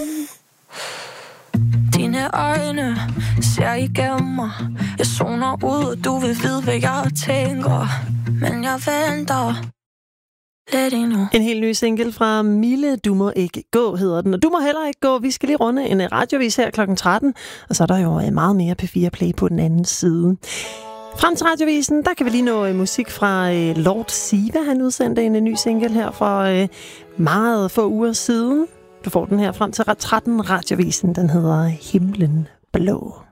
Dine øjne ser igennem mig. Jeg zoner ud, og du vil vide, hvad jeg tænker. Men jeg venter lidt endnu. En helt ny single fra Mille, Du må ikke gå, hedder den. Og du må heller ikke gå. Vi skal lige runde en radiovis her kl. 13. Og så er der jo meget mere P4 Play på den anden side. Frem til radiovisen, der kan vi lige nå musik fra Lord Siva. Han udsendte en ny single her for meget få uger siden. Du får den her frem til 13 radiovisen. Den hedder Himlen Blå.